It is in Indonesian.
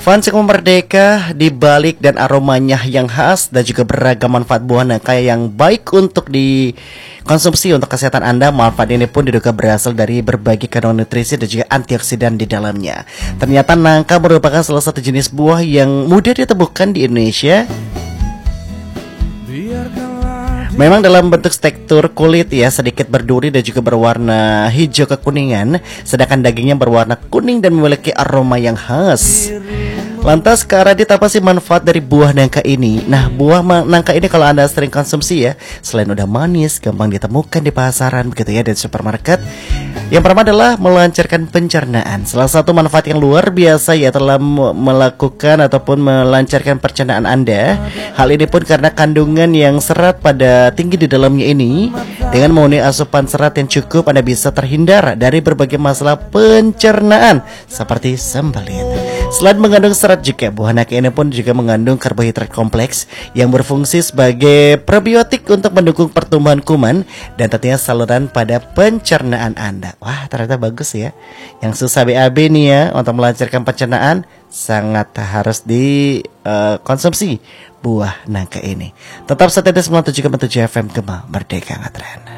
Fans yang merdeka di balik dan aromanya yang khas dan juga beragam manfaat buah nangka yang baik untuk dikonsumsi untuk kesehatan Anda. Manfaat ini pun diduga berasal dari berbagai kandungan nutrisi dan juga antioksidan di dalamnya. Ternyata nangka merupakan salah satu jenis buah yang mudah ditemukan di Indonesia. Memang dalam bentuk tekstur kulit ya sedikit berduri dan juga berwarna hijau kekuningan, sedangkan dagingnya berwarna kuning dan memiliki aroma yang khas. Lantas Kak Radit, apa sih manfaat dari buah nangka ini? Nah, buah nangka ini kalau Anda sering konsumsi ya, selain udah manis, gampang ditemukan di pasaran begitu ya, dan supermarket, yang pertama adalah melancarkan pencernaan. Salah satu manfaat yang luar biasa ya telah melakukan ataupun melancarkan pencernaan Anda. Hal ini pun karena kandungan yang serat pada tinggi di dalamnya ini. Dengan memenuhi asupan serat yang cukup, Anda bisa terhindar dari berbagai masalah pencernaan seperti sembelit. Selain mengandung serat juga, buah nangka ini pun juga mengandung karbohidrat kompleks yang berfungsi sebagai probiotik untuk mendukung pertumbuhan kuman dan tentunya saluran pada pencernaan Anda. Wah, ternyata bagus ya. Yang susah BAB nih ya untuk melancarkan pencernaan, sangat harus dikonsumsi buah nangka ini. Tetap setia di 97,7 FM Gema Merdeka Ngetren.